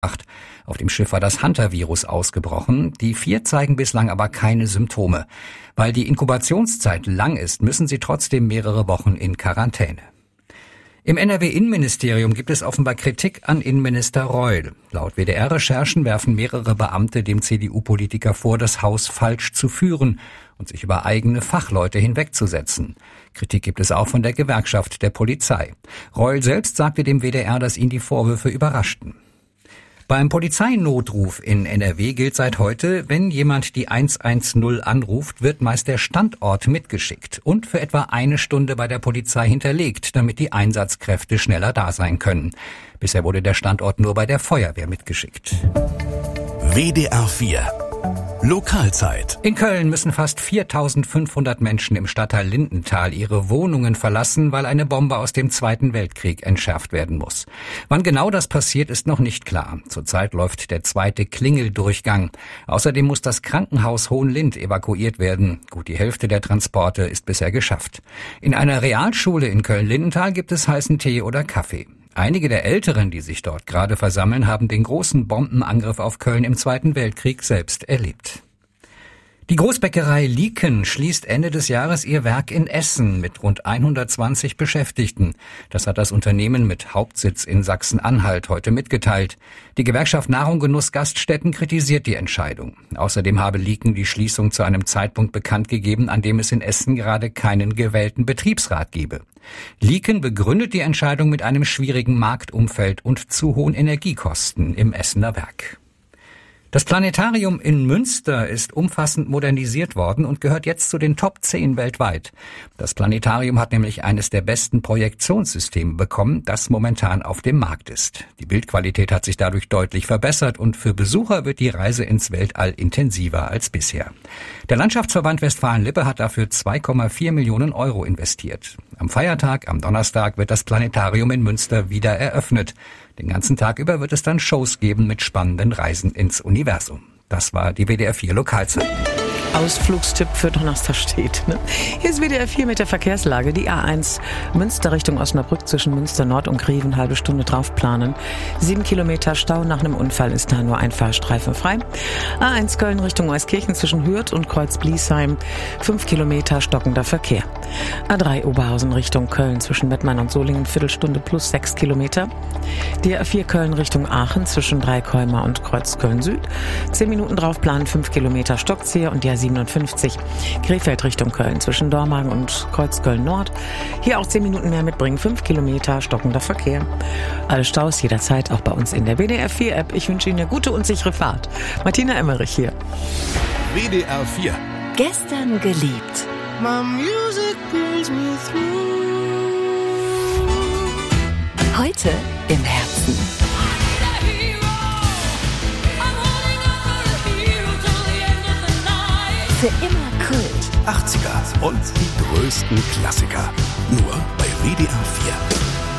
Auf dem Schiff war das Hunter-Virus ausgebrochen. Die 4 zeigen bislang aber keine Symptome. Weil die Inkubationszeit lang ist, müssen sie trotzdem mehrere Wochen in Quarantäne. Im NRW-Innenministerium gibt es offenbar Kritik an Innenminister Reul. Laut WDR-Recherchen werfen mehrere Beamte dem CDU-Politiker vor, das Haus falsch zu führen und sich über eigene Fachleute hinwegzusetzen. Kritik gibt es auch von der Gewerkschaft der Polizei. Reul selbst sagte dem WDR, dass ihn die Vorwürfe überraschten. Beim Polizeinotruf in NRW gilt seit heute, wenn jemand die 110 anruft, wird meist der Standort mitgeschickt und für etwa eine Stunde bei der Polizei hinterlegt, damit die Einsatzkräfte schneller da sein können. Bisher wurde der Standort nur bei der Feuerwehr mitgeschickt. WDR 4 Lokalzeit. In Köln müssen fast 4.500 Menschen im Stadtteil Lindenthal ihre Wohnungen verlassen, weil eine Bombe aus dem Zweiten Weltkrieg entschärft werden muss. Wann genau das passiert, ist noch nicht klar. Zurzeit läuft der 2. Klingeldurchgang. Außerdem muss das Krankenhaus Hohenlind evakuiert werden. Gut die Hälfte der Transporte ist bisher geschafft. In einer Realschule in Köln-Lindenthal gibt es heißen Tee oder Kaffee. Einige der Älteren, die sich dort gerade versammeln, haben den großen Bombenangriff auf Köln im Zweiten Weltkrieg selbst erlebt. Die Großbäckerei Lieken schließt Ende des Jahres ihr Werk in Essen mit rund 120 Beschäftigten. Das hat das Unternehmen mit Hauptsitz in Sachsen-Anhalt heute mitgeteilt. Die Gewerkschaft Nahrung Genuss Gaststätten kritisiert die Entscheidung. Außerdem habe Lieken die Schließung zu einem Zeitpunkt bekannt gegeben, an dem es in Essen gerade keinen gewählten Betriebsrat gebe. Lieken begründet die Entscheidung mit einem schwierigen Marktumfeld und zu hohen Energiekosten im Essener Werk. Das Planetarium in Münster ist umfassend modernisiert worden und gehört jetzt zu den Top 10 weltweit. Das Planetarium hat nämlich eines der besten Projektionssysteme bekommen, das momentan auf dem Markt ist. Die Bildqualität hat sich dadurch deutlich verbessert und für Besucher wird die Reise ins Weltall intensiver als bisher. Der Landschaftsverband Westfalen-Lippe hat dafür 2,4 Millionen Euro investiert. Am Feiertag, am Donnerstag, wird das Planetarium in Münster wieder eröffnet. Den ganzen Tag über wird es dann Shows geben mit spannenden Reisen ins Universum. Das war die WDR 4 Lokalzeit. Ausflugstipp für Donnerstag steht. Hier ist WDR 4 mit der Verkehrslage. Die A1 Münster Richtung Osnabrück zwischen Münster Nord und Greven, halbe Stunde drauf planen. 7 Kilometer Stau, nach einem Unfall ist da nur ein Fahrstreifen frei. A1 Köln Richtung Euskirchen zwischen Hürth und Kreuz-Bliesheim, 5 Kilometer stockender Verkehr. A3 Oberhausen Richtung Köln zwischen Mettmann und Solingen, Viertelstunde plus 6 Kilometer. Die A4 Köln Richtung Aachen zwischen Dreikäumer und Kreuz Köln Süd, 10 Minuten drauf planen, 5 Kilometer Stockzieher und die 57 Krefeld Richtung Köln zwischen Dormagen und Kreuzköln Nord. Hier auch 10 Minuten mehr mitbringen, 5 Kilometer stockender Verkehr. Alle Staus jederzeit auch bei uns in der WDR 4 App. Ich wünsche Ihnen eine gute und sichere Fahrt. Martina Emmerich hier. WDR 4 Gestern geliebt. My music pulls me through. Heute im Herzen. Für immer Kult. 80er und die größten Klassiker. Nur bei WDR 4.